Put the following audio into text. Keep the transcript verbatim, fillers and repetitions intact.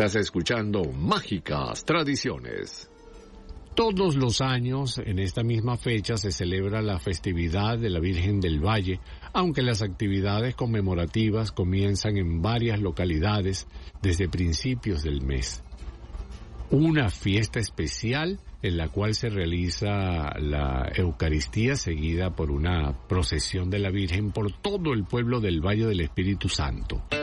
Estás escuchando Mágicas Tradiciones. Todos los años, en esta misma fecha, se celebra la festividad de la Virgen del Valle, aunque las actividades conmemorativas comienzan en varias localidades desde principios del mes. Una fiesta especial en la cual se realiza la Eucaristía seguida por una procesión de la Virgen por todo el pueblo del Valle del Espíritu Santo.